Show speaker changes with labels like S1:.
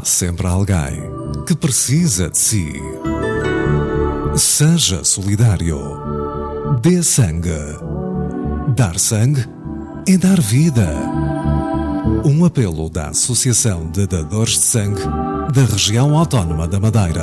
S1: Há sempre alguém que precisa de si. Seja solidário. Dê sangue. Dar sangue é dar vida. Um apelo da Associação de Dadores de Sangue da Região Autónoma da Madeira.